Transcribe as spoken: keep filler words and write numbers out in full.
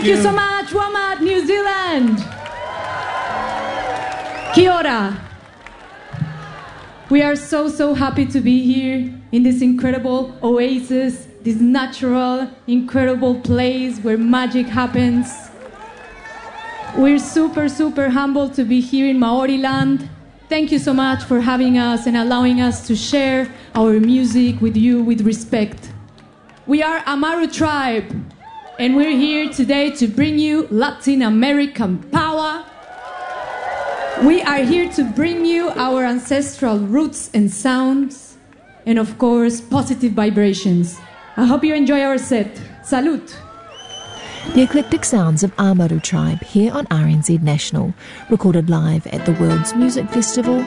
Thank you so much, Wamat, New Zealand. Kia ora. We are so, so happy to be here in this incredible oasis, this natural, incredible place where magic happens. We're super, super humbled to be here in Maori land. Thank you so much for having us and allowing us to share our music with you with respect. We are Amaru Tribe, and we're here today to bring you Latin American power. We are here to bring you our ancestral roots and sounds, and of course, positive vibrations. I hope you enjoy our set. Salud! The eclectic sounds of Amaru Tribe here on R N Z National, recorded live at the World's Music Festival